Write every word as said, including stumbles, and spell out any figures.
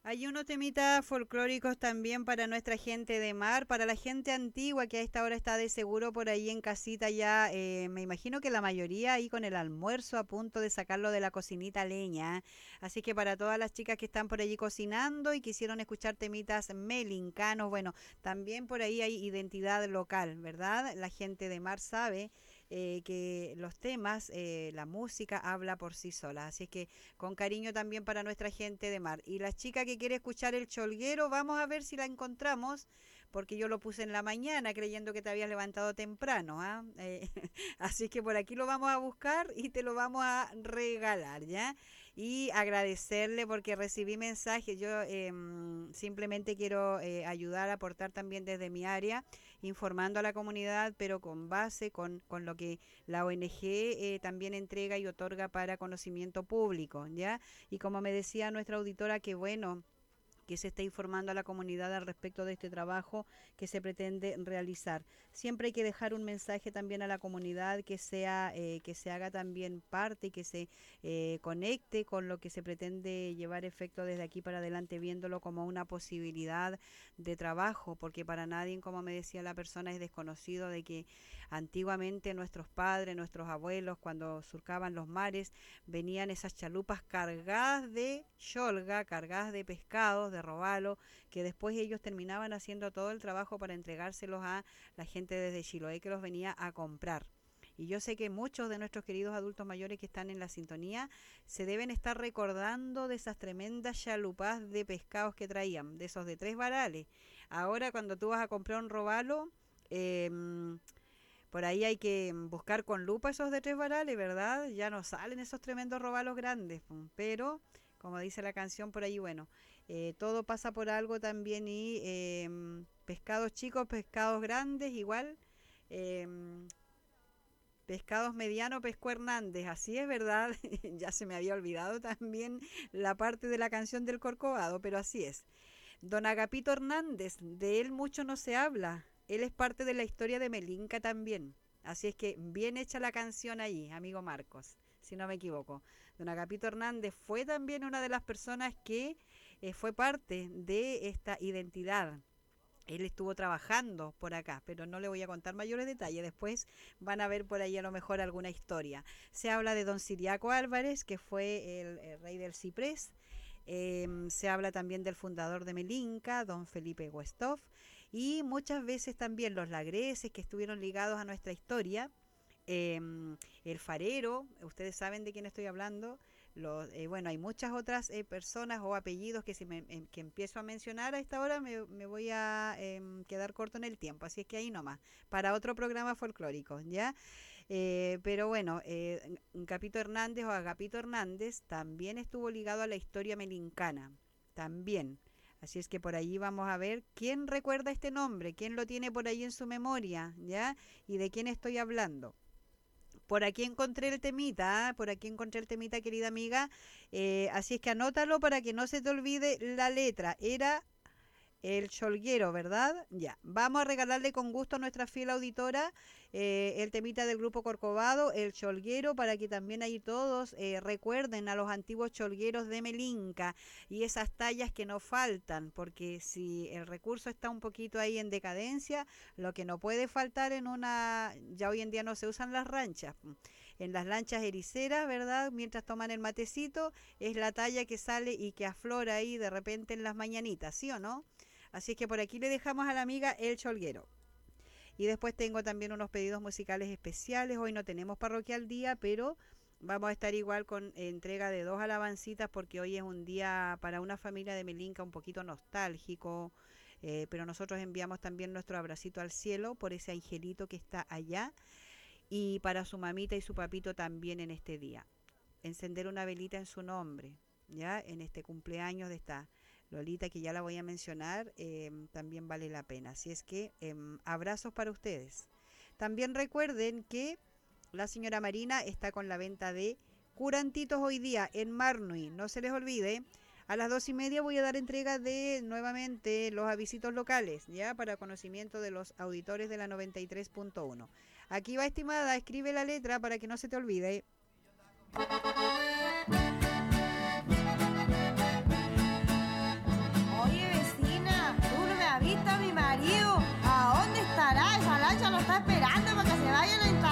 Hay unos temitas folclóricos también para nuestra gente de mar, para la gente antigua que a esta hora está de seguro por ahí en casita ya, eh, me imagino que la mayoría ahí con el almuerzo a punto de sacarlo de la cocinita leña. Así que para todas las chicas que están por allí cocinando y quisieron escuchar temitas melincanos, bueno, también por ahí hay identidad local, ¿verdad? La gente de mar sabe eh, que los temas, eh, la música habla por sí sola. Así es que con cariño también para nuestra gente de mar. Y la chica que quiere escuchar el cholguero, vamos a ver si la encontramos, porque yo lo puse en la mañana creyendo que te habías levantado temprano. ¿Ah? Eh, así que por aquí lo vamos a buscar y te lo vamos a regalar, ¿ya? Y agradecerle porque recibí mensajes. Yo eh, simplemente quiero eh, ayudar, aportar también desde mi área, informando a la comunidad, pero con base, con, con lo que la O N G eh, también entrega y otorga para conocimiento público, ¿ya? Y como me decía nuestra auditora, que bueno que se está informando a la comunidad al respecto de este trabajo que se pretende realizar. Siempre hay que dejar un mensaje también a la comunidad que sea eh, que se haga también parte y que se eh, conecte con lo que se pretende llevar efecto desde aquí para adelante, viéndolo como una posibilidad de trabajo, porque para nadie, como me decía la persona, es desconocido de que antiguamente nuestros padres, nuestros abuelos, cuando surcaban los mares, venían esas chalupas cargadas de cholga, cargadas de pescados, de robalo, que después ellos terminaban haciendo todo el trabajo para entregárselos a la gente desde Chiloé que los venía a comprar. Y yo sé que muchos de nuestros queridos adultos mayores que están en la sintonía se deben estar recordando de esas tremendas chalupas de pescados que traían, de esos de tres varales. Ahora cuando tú vas a comprar un robalo, eh, por ahí hay que buscar con lupa esos de tres varales, ¿verdad? Ya no salen esos tremendos robalos grandes, pero como dice la canción por ahí, bueno, eh, todo pasa por algo también y eh, pescados chicos, pescados grandes, igual, eh, pescados medianos, pescó Hernández, así es, ¿verdad? Ya se me había olvidado también la parte de la canción del Corcovado, pero así es. Don Agapito Hernández, de él mucho no se habla. Él es parte de la historia de Melinca también. Así es que bien hecha la canción allí, amigo Marcos, si no me equivoco. Don Agapito Hernández fue también una de las personas que eh, fue parte de esta identidad. Él estuvo trabajando por acá, pero no le voy a contar mayores detalles. Después van a ver por ahí a lo mejor alguna historia. Se habla de don Siriaco Álvarez, que fue el, el rey del ciprés. Eh, se habla también del fundador de Melinca, don Felipe Westhoff, y muchas veces también los lagreses que estuvieron ligados a nuestra historia. Eh, el farero, ustedes saben de quién estoy hablando. Los, eh, bueno, hay muchas otras eh, personas o apellidos que si me em, que empiezo a mencionar a esta hora me, me voy a eh, quedar corto en el tiempo, así es que ahí nomás, para otro programa folclórico, ¿ya? Eh, pero bueno, eh, Capito Hernández o Agapito Hernández también estuvo ligado a la historia melincana, también. Así es que por allí vamos a ver quién recuerda este nombre, quién lo tiene por ahí en su memoria, ¿ya? Y de quién estoy hablando. Por aquí encontré el temita, ¿eh? Por aquí encontré el temita, querida amiga. Eh, así es que anótalo para que no se te olvide la letra. Era el cholguero, ¿verdad? Ya. Vamos a regalarle con gusto a nuestra fiel auditora eh, el temita del grupo Corcovado, el cholguero, para que también ahí todos eh, recuerden a los antiguos cholgueros de Melinca y esas tallas que no faltan, porque si el recurso está un poquito ahí en decadencia, lo que no puede faltar en una, ya hoy en día no se usan las ranchas, en las lanchas ericeras, ¿verdad? Mientras toman el matecito, es la talla que sale y que aflora ahí de repente en las mañanitas, ¿sí o no? Así es que por aquí le dejamos a la amiga El Cholguero. Y después tengo también unos pedidos musicales especiales. Hoy no tenemos parroquia al día, pero vamos a estar igual con entrega de dos alabancitas porque hoy es un día para una familia de Melinca un poquito nostálgico. Eh, pero nosotros enviamos también nuestro abracito al cielo por ese angelito que está allá y para su mamita y su papito también en este día. Encender una velita en su nombre, ¿ya? En este cumpleaños de esta Lolita, que ya la voy a mencionar, eh, también vale la pena. Así es que eh, abrazos para ustedes. También recuerden que la señora Marina está con la venta de curantitos hoy día en Marnui. No se les olvide. A las dos y media voy a dar entrega de nuevamente los avisitos locales, ya para conocimiento de los auditores de la noventa y tres punto uno. Aquí va, estimada, escribe la letra para que no se te olvide. Darío, ¿a dónde estará? Esa lancha lo está esperando para que se vaya a la